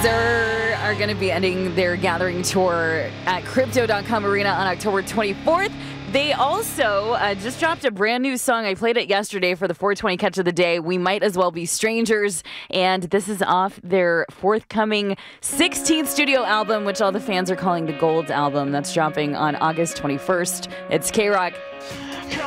Weezer are going to be ending their gathering tour at Crypto.com Arena on October 24th. They also just dropped a brand new song. I played it yesterday for the 420 Catch of the Day. We Might As Well Be Strangers. And this is off their forthcoming 16th studio album, which all the fans are calling the Gold album. That's dropping on August 21st. It's K-Rock.